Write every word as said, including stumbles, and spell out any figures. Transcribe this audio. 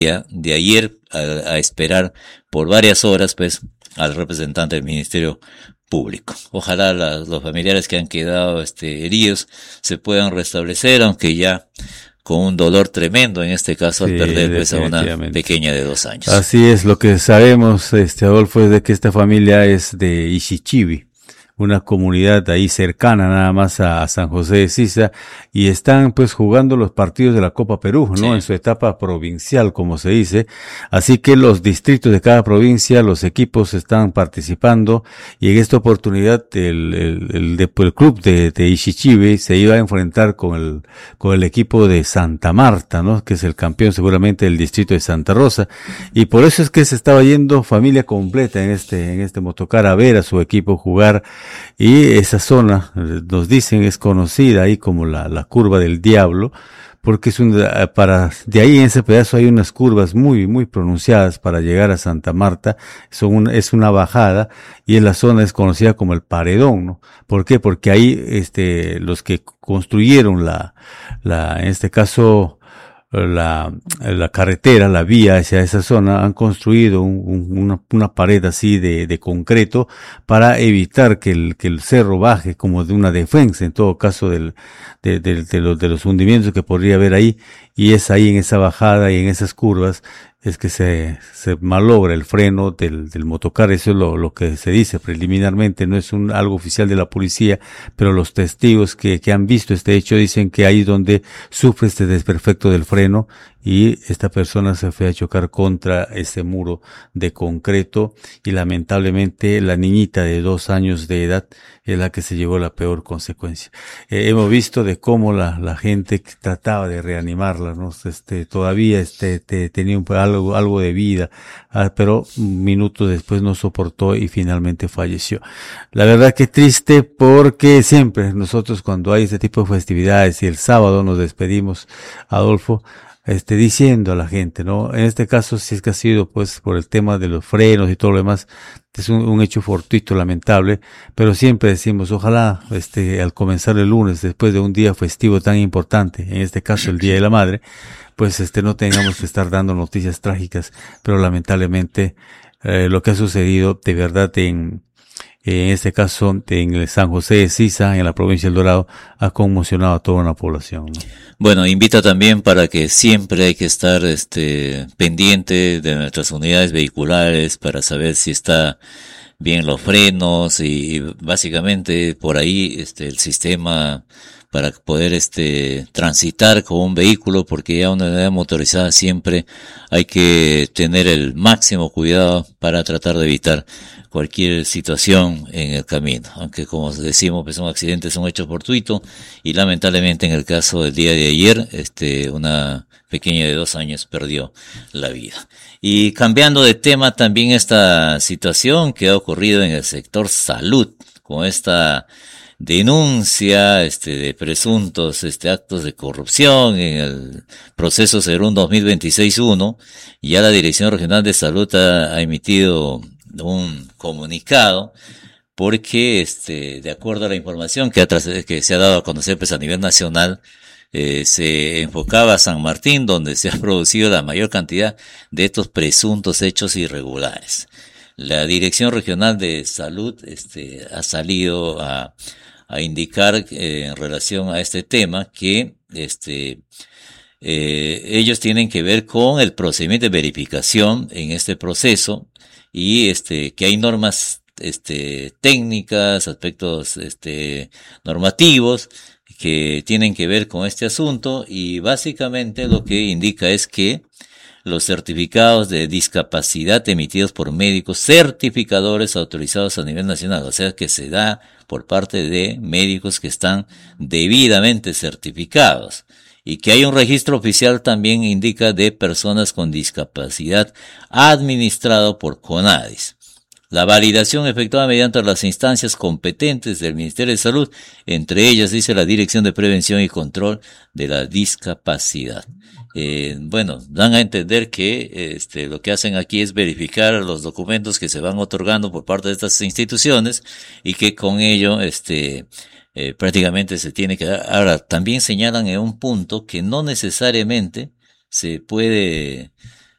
de ayer a, a esperar por varias horas, pues, al representante del Ministerio Público. Ojalá la, los familiares que han quedado este, heridos se puedan restablecer, aunque ya con un dolor tremendo en este caso Sí, al perder pues a una pequeña de dos años. Así es, lo que sabemos, este Adolfo, es de que esta familia es de Ixichibi, una comunidad ahí cercana nada más a, a San José de Sisa, y están pues jugando los partidos de la Copa Perú, ¿no? Sí. En su etapa provincial, como se dice. Así que los distritos de cada provincia, los equipos están participando, y en esta oportunidad el, el, el, de, el club de, de Ixichibi se iba a enfrentar con el, con el equipo de Santa Marta, ¿no? Que es el campeón seguramente del distrito de Santa Rosa, y por eso es que se estaba yendo familia completa en este, en este motocar a ver a su equipo jugar. Y esa zona, nos dicen, es conocida ahí como la, la curva del diablo, porque es un, para, de ahí en ese pedazo hay unas curvas muy, muy pronunciadas para llegar a Santa Marta. Son una, es una bajada, y en la zona es conocida como el Paredón, ¿no? ¿Por qué? Porque ahí, este, los que construyeron la, la, en este caso, la, la carretera, la vía hacia esa zona, han construido un, un, una, una pared así de, de concreto para evitar que el, que el cerro baje como de una defensa, en todo caso del, de, de, de los, de los hundimientos que podría haber ahí, y es ahí en esa bajada y en esas curvas es que se, se malogra el freno del, del motocar. Eso es lo, lo que se dice preliminarmente, no es un, algo oficial de la policía, pero los testigos que, que han visto este hecho dicen que ahí es donde sufre este desperfecto del freno, y esta persona se fue a chocar contra ese muro de concreto, y lamentablemente la niñita de dos años de edad es la que se llevó la peor consecuencia. Eh, hemos visto de cómo la, la gente que trataba de reanimarla, ¿no? Este, todavía este, te, tenía un, algo, algo de vida, ah, pero minutos después no soportó y finalmente falleció. La verdad que triste, porque siempre nosotros cuando hay este tipo de festividades, y el sábado nos despedimos, Adolfo, este, diciendo a la gente, ¿no? En este caso, si es que ha sido, pues, por el tema de los frenos y todo lo demás, es un, un hecho fortuito, lamentable, pero siempre decimos, ojalá, este, al comenzar el lunes, después de un día festivo tan importante, en este caso el Día de la Madre, pues, este, no tengamos que estar dando noticias trágicas, pero lamentablemente, eh, lo que ha sucedido, de verdad, en, en este caso en el San José de Sisa, en la provincia del Dorado, ha conmocionado a toda una población, ¿no? Bueno, invita también para que siempre hay que estar este pendiente de nuestras unidades vehiculares para saber si está bien los frenos, y, y básicamente por ahí este el sistema para poder este transitar con un vehículo, porque ya una unidad motorizada siempre hay que tener el máximo cuidado para tratar de evitar cualquier situación en el camino, aunque como decimos, pues un accidente es un hecho fortuito, y lamentablemente en el caso del día de ayer, este, una pequeña de dos años perdió la vida. Y cambiando de tema, también esta situación que ha ocurrido en el sector salud, con esta denuncia este de presuntos este actos de corrupción en el proceso Serún dos mil veintiséis uno, ya la Dirección Regional de Salud ha, ha emitido un comunicado, porque este de acuerdo a la información que, ha, que se ha dado a conocer pues a nivel nacional, eh, se enfocaba a San Martín, donde se ha producido la mayor cantidad de estos presuntos hechos irregulares. La Dirección Regional de Salud este ha salido a a indicar eh, en relación a este tema que este eh, ellos tienen que ver con el procedimiento de verificación en este proceso, y este que hay normas este técnicas, aspectos este normativos que tienen que ver con este asunto, y básicamente lo que indica es que los certificados de discapacidad emitidos por médicos certificadores autorizados a nivel nacional, o sea que se da por parte de médicos que están debidamente certificados, y que hay un registro oficial también indica de personas con discapacidad administrado por CONADIS. La validación efectuada mediante las instancias competentes del Ministerio de Salud, entre ellas dice la Dirección de Prevención y Control de la Discapacidad. Eh, bueno, dan a entender que este lo que hacen aquí es verificar los documentos que se van otorgando por parte de estas instituciones, y que con ello este eh, prácticamente se tiene que dar. Ahora, también señalan en un punto que no necesariamente se puede